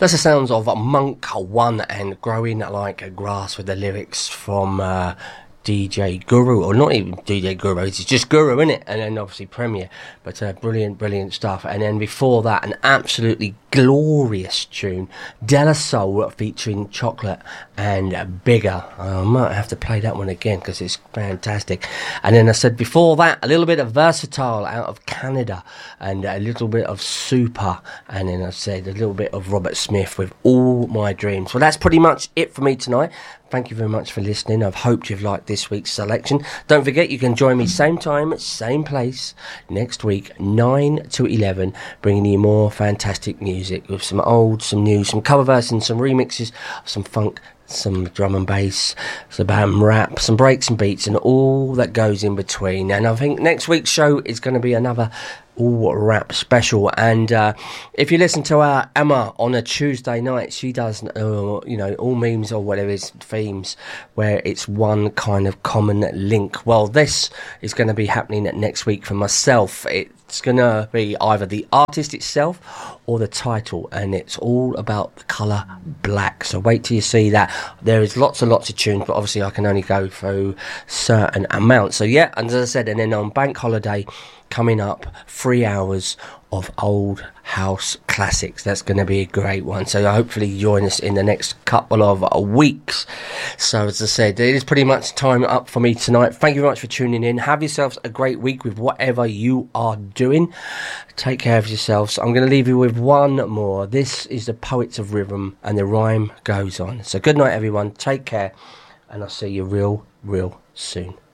That's the sounds of Monk One and Growing Like Grass with the lyrics from DJ Guru, or not even DJ Guru, it's just Guru, innit? And then obviously Premier, but brilliant stuff. And then before that, an absolutely glorious tune, Della Soul featuring Chocolate and Bigger. I might have to play that one again because it's fantastic. And then I said before that, a little bit of Versatile out of Canada, and a little bit of Super, and then I said a little bit of Robert Smith with All My Dreams. Well, that's pretty much it for me tonight. Thank you very much for listening. I've hoped you've liked this week's selection. Don't forget, you can join me same time, same place next week, 9 to 11, bringing you more fantastic music with some old, some new, some cover versions, some remixes, some funk, some drum and bass, some rap, some breaks and beats, and all that goes in between. And I think next week's show is going to be another all rap special. And if you listen to our Emma on a Tuesday night, she does all memes or whatever is themes where it's one kind of common link. Well, this is going to be happening next week for myself. It's going to be either the artist itself or the title, and it's all about the colour black. So wait till you see that. There is lots and lots of tunes, but obviously I can only go through certain amounts. So yeah, and as I said, and then on Bank Holiday coming up, 3 hours of old house classics. That's going to be a great one. So hopefully join us in the next couple of weeks. So as I said, it is pretty much time up for me tonight. Thank you very much for tuning in. Have yourselves a great week with whatever you are doing. Take care of yourselves. I'm going to leave you with one more. This is the Poets of Rhythm, and the rhyme goes on. So good night, everyone. Take care, and I'll see you real soon.